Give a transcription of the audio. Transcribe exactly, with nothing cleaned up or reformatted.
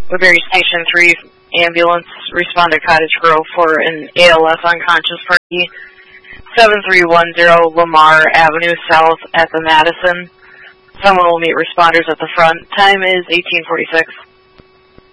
Woodbury Station three ambulance responded to Cottage Grove for an A L S unconscious party. seven three one zero Lamar Avenue South at the Madison. Someone will meet responders at the front. Time is eighteen forty-six.